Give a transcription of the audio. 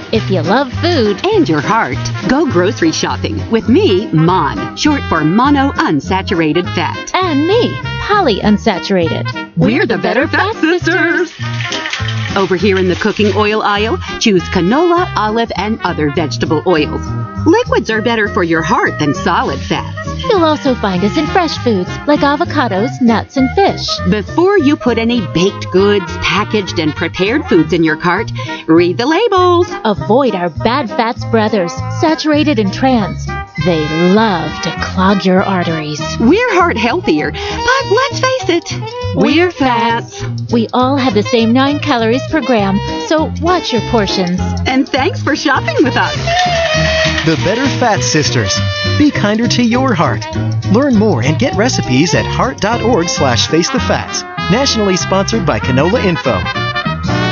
If you love food and your heart, go grocery shopping with me, Mon, short for monounsaturated fat. and me, polyunsaturated. We're the Better Fat Sisters. Over here in the cooking oil aisle, choose canola, olive, and other vegetable oils. Liquids are better for your heart than solid fats. You'll also find us in fresh foods like avocados, nuts, and fish. Before you put any baked goods, packaged, and prepared foods in your cart, read the labels. Avoid our bad fats brothers, saturated and trans. They love to clog your arteries. We're heart healthier, but let's face it, we're fats. We all have the same 9 calories per gram, so watch your portions. And thanks for shopping with us. The Better Fat Sisters. Be kinder to your heart. Learn more and get recipes at heart.org/facethefats. Nationally sponsored by Canola Info.